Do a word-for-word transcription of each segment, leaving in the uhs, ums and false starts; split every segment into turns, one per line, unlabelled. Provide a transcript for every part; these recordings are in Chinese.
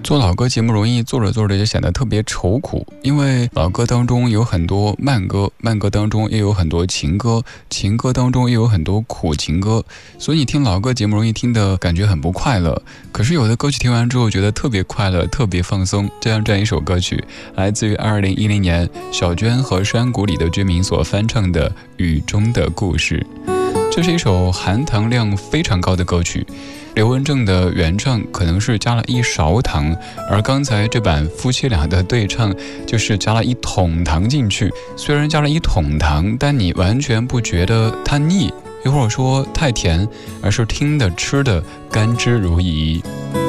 做老歌节目容易做着做着就显得特别愁苦，因为老歌当中有很多慢歌，慢歌当中也有很多情歌，情歌当中也有很多苦情歌，所以你听老歌节目容易听的感觉很不快乐。可是有的歌曲听完之后觉得特别快乐，特别放松。这样这样一首歌曲来自于二零一零年小娟和山谷里的居民所翻唱的《雨中的故事》。这是一首含糖量非常高的歌曲，刘文正的原唱可能是加了一勺糖，而刚才这版夫妻俩的对唱就是加了一桶糖进去。虽然加了一桶糖，但你完全不觉得它腻，又或者说太甜，而是听的吃的甘之如饴。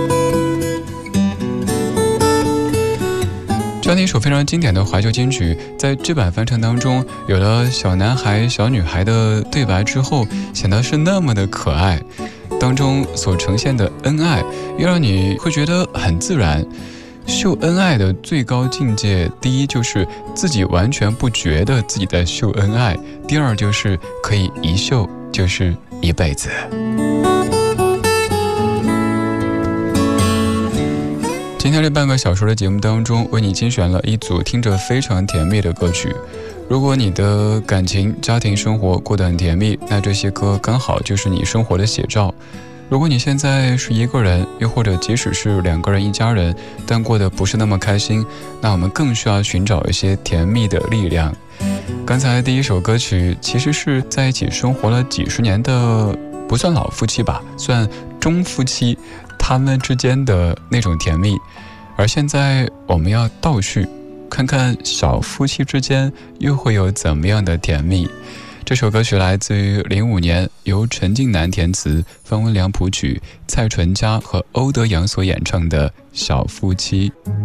这样的一首非常经典的怀旧金曲，在这版翻唱当中有了小男孩小女孩的对白之后，显得是那么的可爱，当中所呈现的恩爱又让你会觉得很自然。秀恩爱的最高境界，第一就是自己完全不觉得自己在秀恩爱，第二就是可以一秀就是一辈子。今天这半个小时的节目当中，为你精选了一组听着非常甜蜜的歌曲。如果你的感情、家庭生活过得很甜蜜，那这些歌刚好就是你生活的写照。如果你现在是一个人，又或者即使是两个人一家人，但过得不是那么开心，那我们更需要寻找一些甜蜜的力量。刚才第一首歌曲其实是在一起生活了几十年的，不算老夫妻吧，算中夫妻，他们之间的那种甜蜜。而现在我们要倒叙，看看小夫妻之间又会有怎么样的甜蜜。这首歌曲来自于零五年，由陈近南填词，方文良谱曲，蔡淳佳和欧德阳所演唱的《小夫妻》。